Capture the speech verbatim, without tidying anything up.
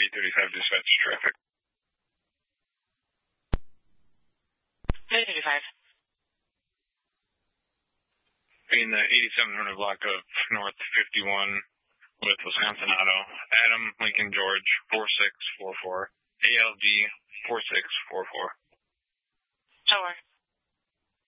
eight thirty-five dispatch traffic. eight thirty-five. In the eighty-seven hundred block of North fifty-one with Wisconsin Auto. Adam, Lincoln, George, four six four four.